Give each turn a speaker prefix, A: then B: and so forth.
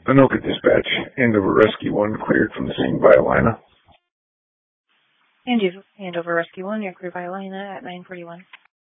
A: Anoka Dispatch, Andover Rescue 1, cleared from the scene by Alina.
B: Andover Rescue 1, you're cleared by Alina at 941.